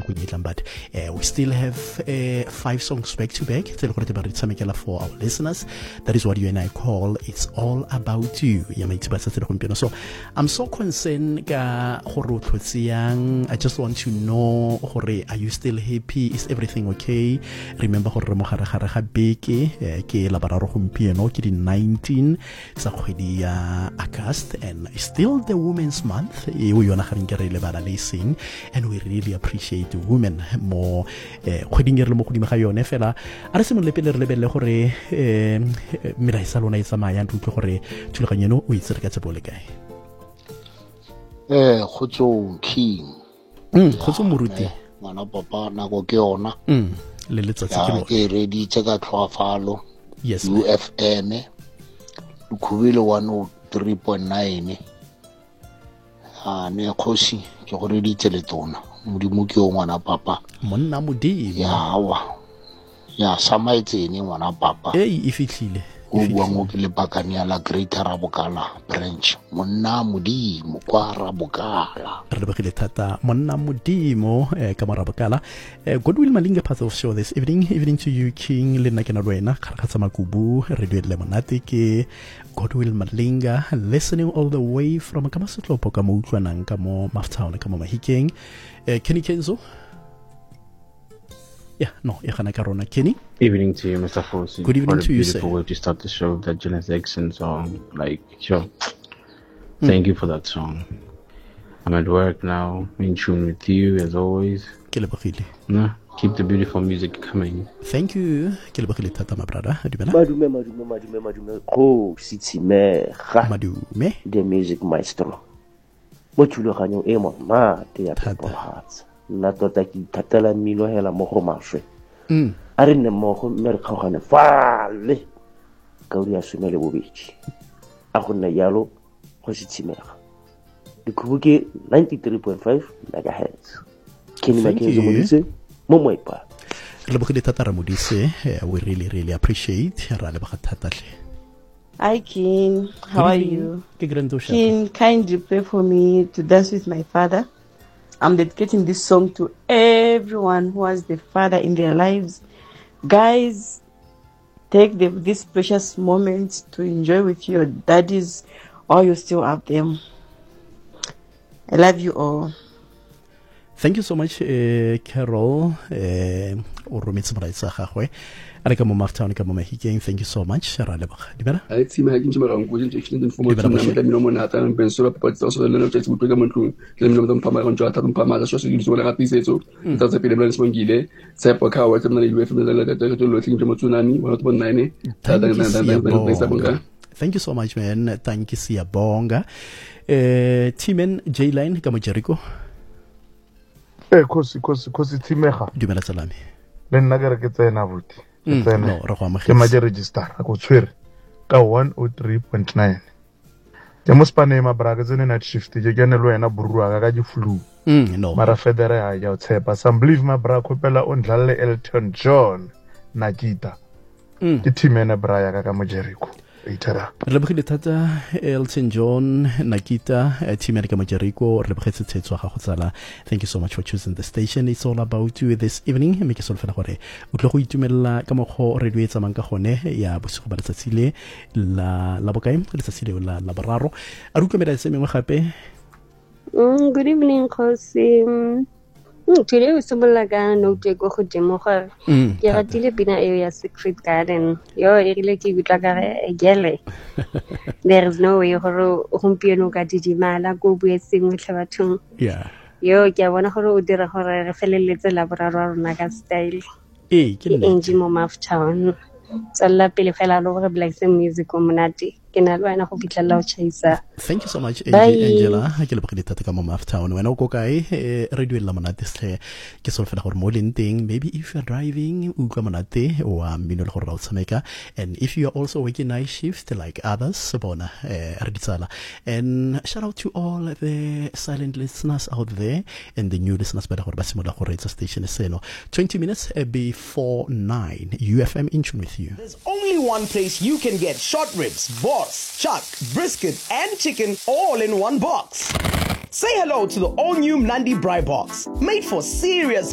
nakong e tlang, but we still have 5 songs back to back tse le gore te ba re tshamekela for our listeners. That is what you and I call It's All About You ya maitseba tsa tsela gompieno. So I'm so concerned ka gore o tlhotse yang. I just want to know gore are you still happy, is everything okay? Remember gore re mo gare gare ga beke ke la bararo gompieno ke di 19 sa kgwedi ya August, and still the Women's Month e o yona ga re nke re le bana le sing, and we really appreciate women mo kgweding e re le mo godimo ga yone. Fela a re se mo lepele re lebelle gore melaetsa lona e tsamaya ntse utlwe gore thulaganyo eno o itse re ka tsebole kae. Khotso King khotso moruti ngwana papa nako ke yona le letsatsi ke ready tse ka tlhoafalo. Yes, UFM khubile 103.9 ne khosi ke gore di tse le tona modimo ke o ngwana papa monna modimo ya samaitsene ngwana papa e fitlhile o bua mo ke le bakanya la Greater Rabokala branch monna modimo kwa Rabokala re begile thata monna modimo ka Rabokala. Godwill Malinga, part of show this evening to you King le nna ke na lwena kharakhatsa makubu radio le monate ke Godwill Malinga listening all the way from Kamasotlopo ka mo utlwanang ka mo Maftown ka mo Mahikeng. Kenny Kenzo. Yeah, no, Karona Kenny. Evening to you, Mr. Fosi. Good evening to you, sir. Beautiful way to start the show, that Janet Jackson song. Like, sure. Thank you for that song. I'm at work now, in tune with you as always. No, keep the beautiful music coming. Thank you. Tata, my brother. Madume. Oh, Madume. The music maestro. Mochuluganyo e monate ya Purple Hearts. Na tota ki tatela milo hela mogo mafwe a re nne mogo mme re kgaogane fale ka uri a somele bobedi a go nna yalo go se tshimega dikhubu ke 93.5 megahertz Kenny Makenzo modise mo moipa re bogile thata ra modise. We really appreciate ra le baga thata hle. Hi King, how are you? King, kindly pray for me to dance with my father. I'm dedicating this song to everyone who has the father in their lives. Guys, take this precious moment to enjoy with your daddies while you still have them. I love you all. Thank you so much, Carol. Thank you so much. Thank you so much, man. Thank you, Siyabonga. Timen J-Line kama Jericho. Kosi Timeha. Dumela salami. Le nna ke re ke tsena buti. No, re go ke ma register go tshwere ka 103.9 ke mo spane ma braga tsene night shift ke kene le wena burua ka di flu no mara federe ha ya tshepa some believe ma bra khopela o ndlalle Elton John Nakita ke team ena bra ya ka mo Jericho itara re bogile thata Elton John Nakita team ena ka mo Jericho re bogetse tsetswa ga go tsala. Thank you so much for choosing the station. It's all about you this evening. Me ke solfela gore o tlo go itumella ka mogho radio e tsamang ka gone ya bosigo ba letsatsi le la bokae letsatsi le la bararo a re utlwela se mengwe gape. Good evening Khosi. Today we simbola ka no te go godimo gore ke ratile pina eo ya Secret Garden yo e rile ke gutla ka gele. There is no way gore gompieno ka didimala go bue sengwe tle bathong. Yeah, yo ke bona gore o dira gore re feleletse la boraro rona ka style ke enji mo Maftown tsalla pele fela lo gore black music o monate ke na le wena go fitlhela o chaisa. Thank you so much Angela ke le bogile thata ka mo Maftown wena o go kae radio la monate se ke solfela gore mo lenting maybe if you are driving o utlwa monate o a mmino le gore ba o tshameka, and if you are also working night shift like others bona re ditsala. And shout out to all the silent listeners out there and the new listeners ba gore ba simola gore it's a station seno 20 minutes before 9 UFM in tune with you. There's only one place you can get short ribs, boss, chuck, brisket, and chicken all in one box. Say hello to the all-new Nandi Braai Box, made for serious